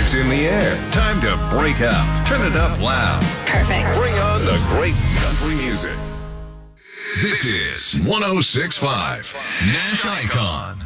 It's in the air. Time to break out. Turn it up loud. Perfect. Bring on the great country music. This is 106.5 Nash Icon.